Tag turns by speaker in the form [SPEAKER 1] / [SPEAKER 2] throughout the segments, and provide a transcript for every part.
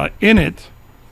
[SPEAKER 1] In it,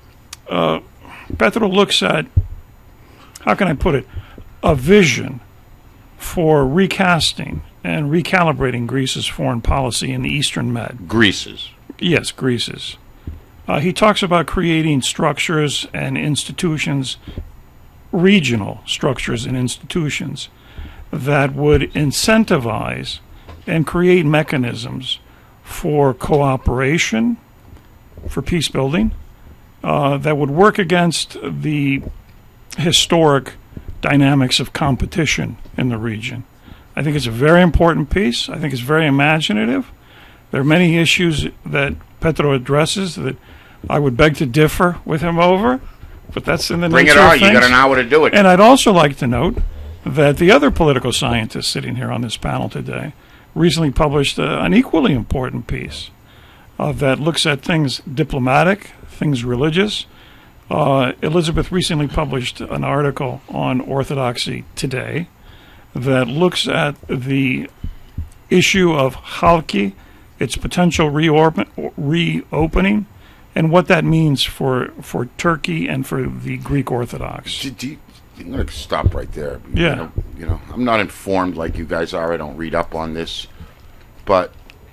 [SPEAKER 1] Petro looks at, how can I put it, a vision for recasting and recalibrating Greece's foreign policy in the Eastern Med.
[SPEAKER 2] Greece's.
[SPEAKER 1] Yes, Greece's. He talks about creating structures and institutions, regional structures and institutions, that would incentivize and create mechanisms for cooperation, for peace building, that would work against the historic dynamics of competition in the region. I think it's a very important piece. I think it's very imaginative. There are many issues that Petro addresses that I would beg to differ with him over, but that's in the nature of things.
[SPEAKER 2] Bring it on. You got an hour to do it.
[SPEAKER 1] And I'd also like to note that the other political scientists sitting here on this panel today recently published an equally important piece that looks at things diplomatic, things religious. Elizabeth recently published an article on Orthodoxy Today that looks at the issue of Halki, its potential reopening, and what that means for Turkey and for the Greek Orthodox.
[SPEAKER 2] I'm going to stop right there.
[SPEAKER 1] Yeah.
[SPEAKER 2] You know, I'm not informed like you guys are. I don't read up on this, but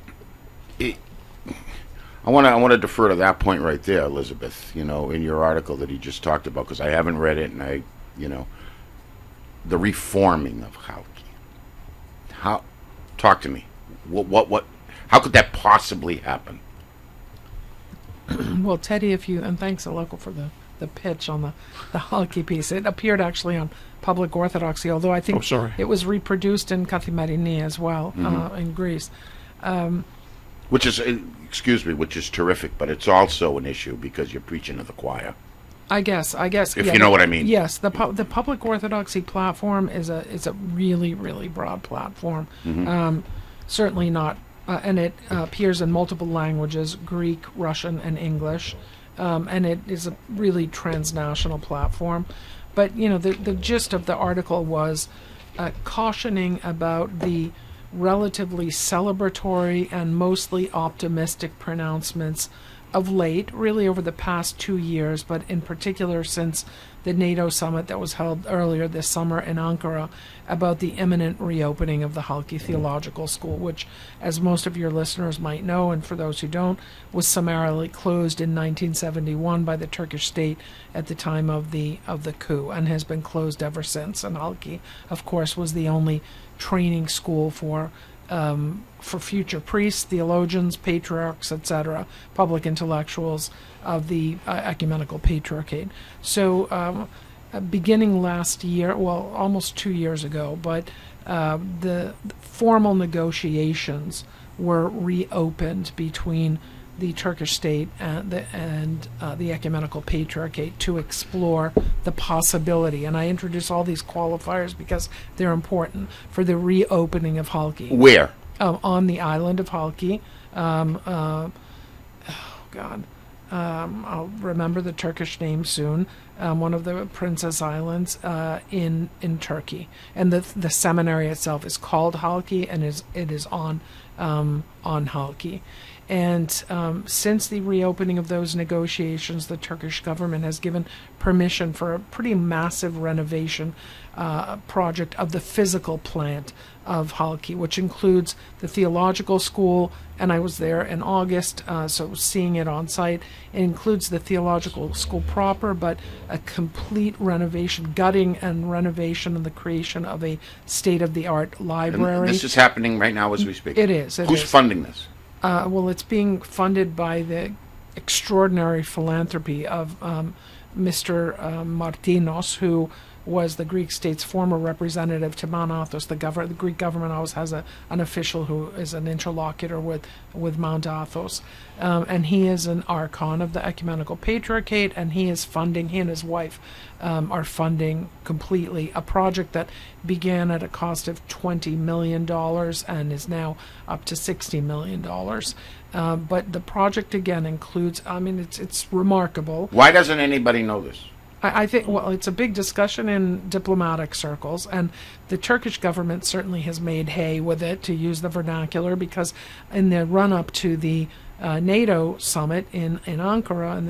[SPEAKER 2] I want to defer to that point right there, Elizabeth. You know, in your article that he just talked about, because I haven't read it, and the reforming of Halki. Talk to me. What? How could that possibly happen?
[SPEAKER 3] Well, Teddy, and thanks, Aloko, for the pitch on the Halki piece. It appeared actually on Public Orthodoxy, although I think it was reproduced in Kathimerini as well, in Greece.
[SPEAKER 2] Which is terrific, but it's also an issue because you're preaching to the choir.
[SPEAKER 3] I guess.
[SPEAKER 2] If you know what I mean.
[SPEAKER 3] Yes, the Public Orthodoxy platform is a really, really broad platform. Certainly not, and it appears in multiple languages: Greek, Russian, and English. And it is a really transnational platform. But the gist of the article was cautioning about the relatively celebratory and mostly optimistic pronouncements of late, really over the past 2 years, but in particular since the NATO summit that was held earlier this summer in Ankara, about the imminent reopening of the Halki Theological School, which, as most of your listeners might know, and for those who don't, was summarily closed in 1971 by the Turkish state at the time of the coup, and has been closed ever since. And Halki, of course, was the only training school for future priests, theologians, patriarchs, etc., public intellectuals of the Ecumenical Patriarchate. So beginning last year, well, almost 2 years ago, but the formal negotiations were reopened between the Turkish state and the Ecumenical Patriarchate to explore the possibility, and I introduce all these qualifiers because they're important, for the reopening of Halki.
[SPEAKER 2] Where?
[SPEAKER 3] On the island of Halki. I'll remember the Turkish name soon. One of the Princess Islands in Turkey, and the seminary itself is called Halki, and it is on Halki. And since the reopening of those negotiations, the Turkish government has given permission for a pretty massive renovation project of the physical plant of Halki, which includes the theological school, and I was there in August, so seeing it on site. It includes the theological school proper, but a complete renovation, gutting and renovation, and the creation of a state-of-the-art library.
[SPEAKER 2] And this is happening right now as we speak?
[SPEAKER 3] It is.
[SPEAKER 2] Who's funding this?
[SPEAKER 3] Well, it's being funded by the extraordinary philanthropy of Mr. Martinos, who was the Greek state's former representative to Mount Athos. The Greek government always has an official who is an interlocutor with Mount Athos. And he is an archon of the Ecumenical Patriarchate, and he and his wife are funding completely a project that began at a cost of $20 million and is now up to $60 million. But the project, again, includes, it's remarkable.
[SPEAKER 2] Why doesn't anybody know this?
[SPEAKER 3] I think, well, it's a big discussion in diplomatic circles, and the Turkish government certainly has made hay with it, to use the vernacular, because in the run-up to the NATO summit in Ankara,